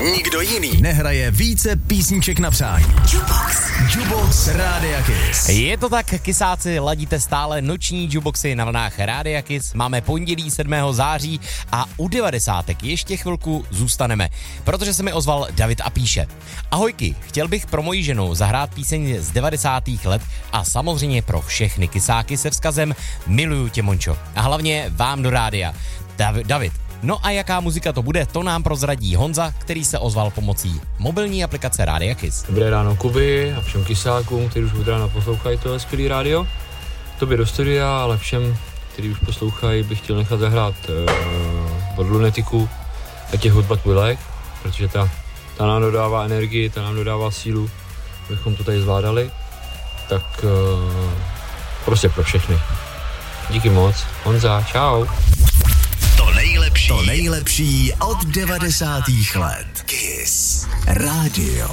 Nikdo jiný nehraje více písniček na přání. Jukebox Rádia Kiss. Je to tak, kysáci, ladíte stále noční jukeboxy na vlnách Rádia Kiss. Máme pondělí 7. září a u 90. ještě chvilku zůstaneme, protože se mi ozval David a píše: Ahojky, chtěl bych pro moji ženu zahrát píseň z 90. let a samozřejmě pro všechny kysáky se vzkazem Miluju tě, Mončo. A hlavně vám do rádia. David. No a jaká muzika to bude, to nám prozradí Honza, který se ozval pomocí mobilní aplikace Rádia Kiss. Dobré ráno, Kuby, a všem kysákům, kteří už od rána poslouchají tohle skvělý rádio. Tobě do studia, ale všem, kteří už poslouchají, bych chtěl nechat zahrát od Lunetiku a těch Hudba Tvilek, protože ta nám dodává energii, ta nám dodává sílu, abychom to tady zvládali. Tak prostě pro všechny. Díky moc. Honza, čau. To nejlepší od 90. let. Kiss Radio.